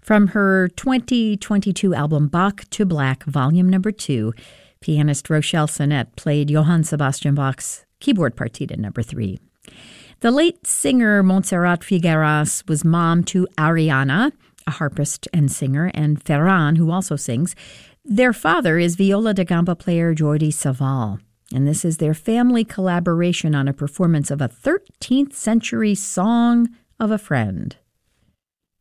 From her 2022 album Bach to Black, Volume Number 2, pianist Rochelle Sinnett played Johann Sebastian Bach's Keyboard Partita Number 3. The late singer Montserrat Figueras was mom to Ariana, a harpist and singer, and Ferran, who also sings. Their father is viola da gamba player Jordi Savall, and this is their family collaboration on a performance of a 13th century song of a friend.